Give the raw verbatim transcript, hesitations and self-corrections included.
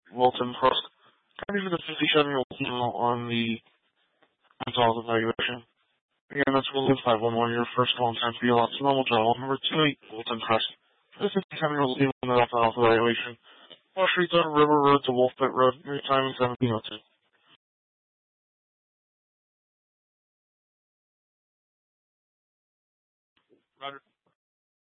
Wilton Crust. County for the fifty-seven-year-old female on the mental evaluation. Again, that's Wilton five one one, your first call in time for your lots of normal journal. Number two eight, Wilton Crust. For the fifty-seven-year-old female on the mental health evaluation. Wall Street on River Road to Wolf Pit Road, your time is seventeen oh two. Roger.